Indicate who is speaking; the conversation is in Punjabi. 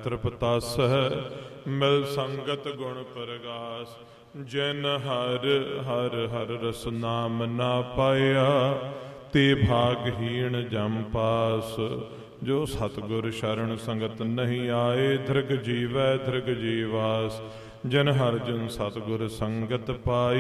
Speaker 1: ਤ੍ਰਿਪਤਾਸਹਿ, ਮਿਲ ਸੰਗਤ ਗੁਣ ਪ੍ਰਗਾਸ। ਜਿਨ ਹਰ ਹਰ ਹਰ ਰਸ ਨਾਮ ਨਾ ਪਾਇਆ, ਤੇ ਭਾਗਹੀਣ ਜਮ ਪਾਸ। ਜੋ ਸਤਿਗੁਰ ਸ਼ਰਨ ਸੰਗਤ ਨਹੀਂ ਆਏ, ਧ੍ਰਿਗ ਜੀਵੈ ਧ੍ਰਿਗ ਜੀਵਾਸ। ਜਿਨ ਹਰ ਜਨ ਸਤਿਗੁਰ ਸੰਗਤ ਪਾਈ,